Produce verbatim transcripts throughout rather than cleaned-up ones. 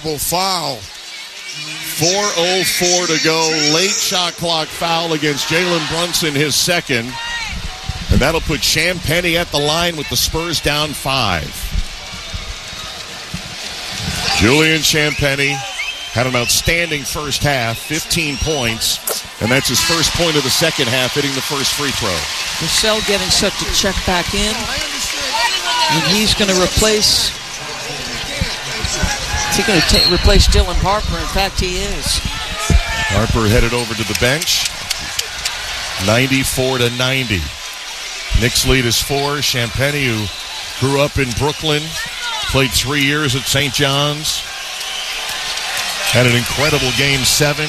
terrible foul. four oh four to go. Late shot clock foul against Jalen Brunson, his second. And that'll put Champagnie at the line with the Spurs down five. Julian Champagnie had an outstanding first half, fifteen points. And that's his first point of the second half, hitting the first free throw. Vassell getting set to check back in. And he's going to replace... Is he going to ta- replace Dylan Harper? In fact, he is. Harper headed over to the bench. ninety-four to ninety. Knicks lead is four. Champagnie, who grew up in Brooklyn, played three years at Saint John's. Had an incredible game seven.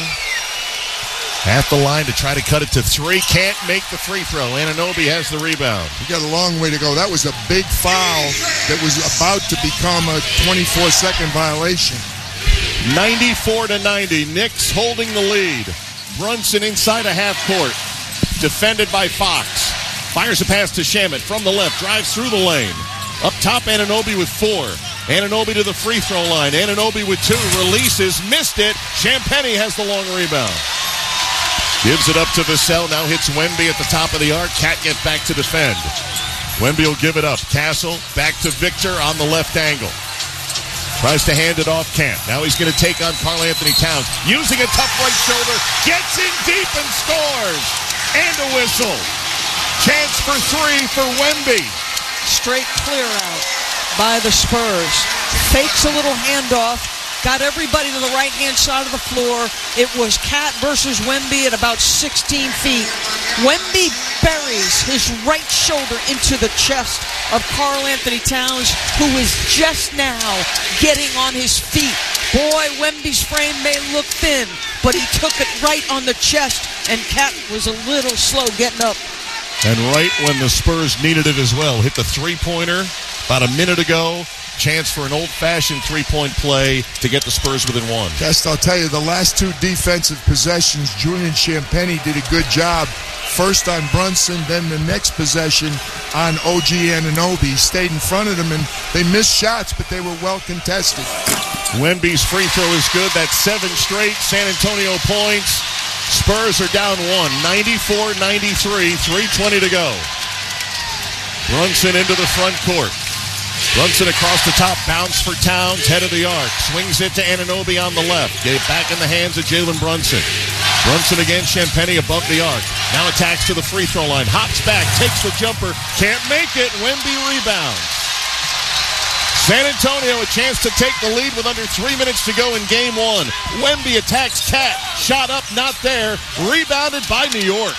At the line to try to cut it to three. Can't make the free throw. Anunoby has the rebound. He got a long way to go. That was a big foul that was about to become a twenty-four second violation. ninety-four to ninety. Knicks holding the lead. Brunson inside a half court. Defended by Fox. Fires a pass to Shamet from the left. Drives through the lane. Up top, Anunoby with four. Anunoby to the free throw line. Anunoby with two. Releases. Missed it. Champagnie has the long rebound. Gives it up to Vassell. Now hits Wemby at the top of the arc. Cat gets back to defend. Wemby will give it up. Castle back to Victor on the left angle. Tries to hand it off Camp. Now he's going to take on Karl-Anthony Towns. Using a tough right shoulder. Gets in deep and scores. And a whistle. Chance for three for Wemby. Straight clear out by the Spurs. Fakes a little handoff. Got everybody to the right-hand side of the floor. It was Cat versus Wemby at about sixteen feet. Wemby buries his right shoulder into the chest of Karl-Anthony Towns, who is just now getting on his feet. Boy, Wemby's frame may look thin, but he took it right on the chest, and Cat was a little slow getting up. And right when the Spurs needed it as well. Hit the three-pointer about a minute ago. Chance for an old-fashioned three-point play to get the Spurs within one. Just, I'll tell you, the last two defensive possessions, Julian Champagnie did a good job. First on Brunson, then the next possession on O G Anunoby. He stayed in front of them, and they missed shots, but they were well contested. Wemby's free throw is good. That's seven straight San Antonio points. Spurs are down one, ninety-four ninety-three, three twenty to go. Brunson into the front court. Brunson across the top, bounce for Towns, head of the arc. Swings it to Anunoby on the left. Get it back in the hands of Jalen Brunson. Brunson again, Champagnie above the arc. Now attacks to the free throw line. Hops back, takes the jumper. Can't make it. Wemby rebounds. San Antonio a chance to take the lead with under three minutes to go in game one. Wemby attacks Cat. Shot up, not there. Rebounded by New York.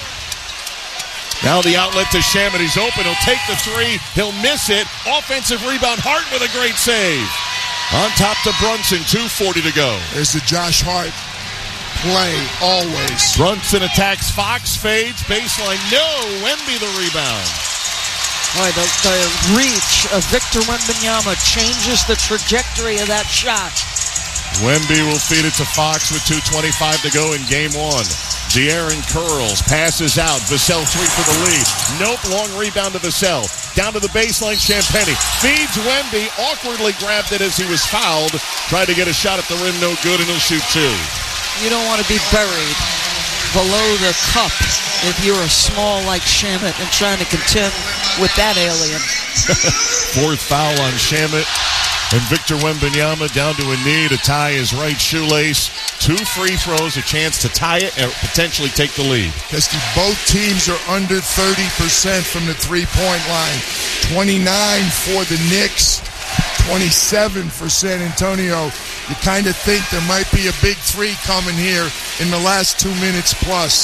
Now the outlet to Shamet. He's open. He'll take the three. He'll miss it. Offensive rebound. Hart with a great save. On top to Brunson. two forty to go. There's the Josh Hart play always. Brunson attacks Fox. Fades. Baseline. No. Wemby the rebound. Boy, the, the reach of Victor Wembanyama changes the trajectory of that shot. Wemby will feed it to Fox with two twenty-five to go in game one. De'Aaron curls, passes out. Vassell three for the lead. Nope, long rebound to Vassell. Down to the baseline, Champagnie. Feeds Wemby, awkwardly grabbed it as he was fouled. Tried to get a shot at the rim, no good, and he'll shoot two. You don't want to be buried below the cup if you're a small like Shamet and trying to contend with that alien. Fourth foul on Shamet. And Victor Wembanyama down to a knee to tie his right shoelace. Two free throws, a chance to tie it and potentially take the lead. Because both teams are under thirty percent from the three-point line. twenty-nine for the Knicks, twenty-seven for San Antonio. You kind of think there might be a big three coming here in the last two minutes plus.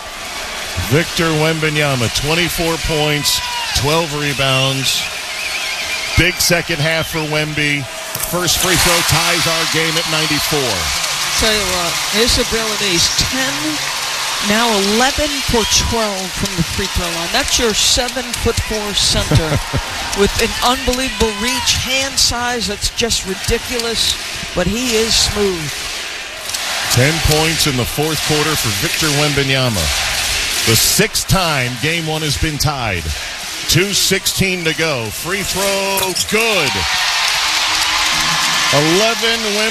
Victor Wembanyama, twenty-four points, twelve rebounds. Big second half for Wemby. First free throw ties our game at ninety-four. Tell you what, his abilities, ten, now eleven for twelve from the free throw line. That's your seven foot four center with an unbelievable reach, hand size that's just ridiculous, but he is smooth. Ten points in the fourth quarter for Victor Wembanyama. The sixth time game one has been tied. two sixteen to go. Free throw, good. eleven Wemby.